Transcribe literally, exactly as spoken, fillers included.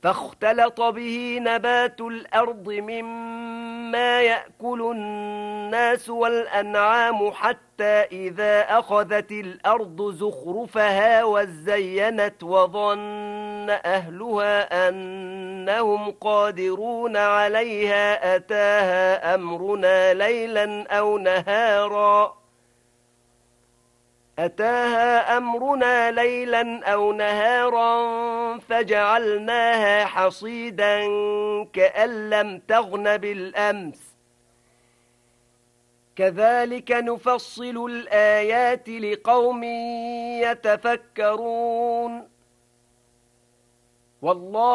فاختلط به نبات الأرض مما يأكل الناس والأنعام حتى إذا أخذت الأرض زخرفها وزينت وظن أهلها أنهم قادرون عليها أتاها أمرنا ليلا أو نهارا أتاها أمرنا ليلا أو نهارا فجعلناها حصيدا كأن لم تغن بالأمس كذلك نفصل الآيات لقوم يتفكرون والله